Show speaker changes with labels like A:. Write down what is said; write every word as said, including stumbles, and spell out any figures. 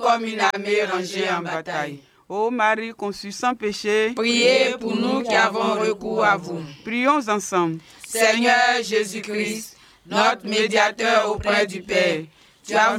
A: comme une armée rangée en bataille.
B: Ô Marie conçue sans péché,
A: Priez pour nous qui avons recours à vous.
B: Prions ensemble.
A: Seigneur Jésus-Christ, notre médiateur auprès du Père, tu as